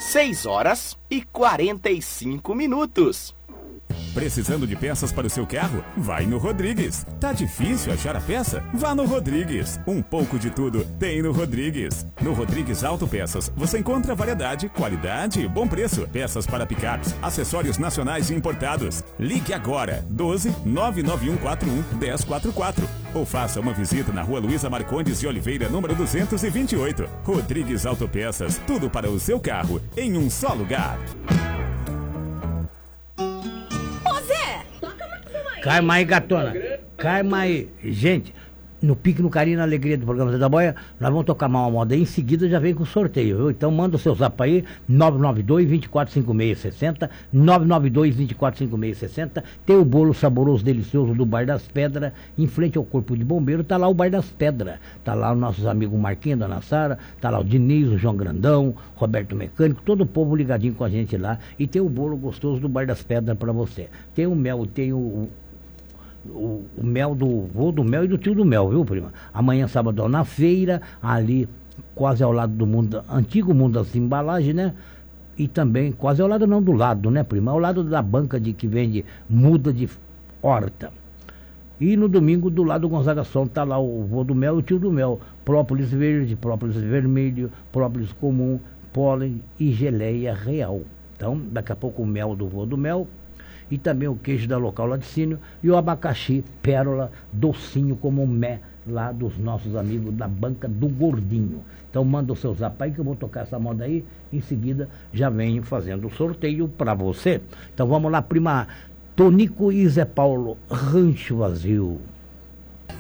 6h45. Precisando de peças para o seu carro? Vai no Rodrigues. Tá difícil achar a peça? Vá no Rodrigues. Um pouco de tudo tem no Rodrigues. No Rodrigues Autopeças você encontra variedade, qualidade e bom preço. Peças para picapes, acessórios nacionais e importados. Ligue agora 12 99141 1044 ou faça uma visita na Rua Luísa Marcondes de Oliveira, número 228. Rodrigues Autopeças, tudo para o seu carro em um só lugar. Cai mais, gatona. Cai mais. Gente, no Pique, no Carinho, na Alegria do programa Zé da Boia, nós vamos tocar uma moda aí, em seguida já vem com o sorteio, viu? Então manda o seu zap aí, 992-245660, 992-245660. Tem o bolo saboroso, delicioso do Bar das Pedras, em frente ao Corpo de Bombeiro, tá lá o Bar das Pedras. Tá lá os nossos amigos Marquinhos, Dona Sara, tá lá o Diniz, o João Grandão, Roberto Mecânico, todo o povo ligadinho com a gente lá. E tem o bolo gostoso do Bar das Pedras pra você. Tem o mel, tem o mel do vô do mel e do tio do mel, viu, prima? Amanhã, sábado, na feira, ali, quase ao lado do mundo, antigo mundo das embalagens, né? E também, quase ao lado, não do lado, né, prima? Ao lado da banca que vende muda de horta. E no domingo, do lado do Gonzaga Som, tá lá o vô do mel e o tio do mel. Própolis verde, própolis vermelho, própolis comum, pólen e geleia real. Então, daqui a pouco o mel do vô do mel, e também o queijo da Local Laticínio e o abacaxi pérola docinho como mé lá dos nossos amigos da banca do Gordinho. Então manda o seu zap aí que eu vou tocar essa moda aí, em seguida já venho fazendo o sorteio para você. Então vamos lá, prima. Tonico e Zé Paulo, Rancho Vazio.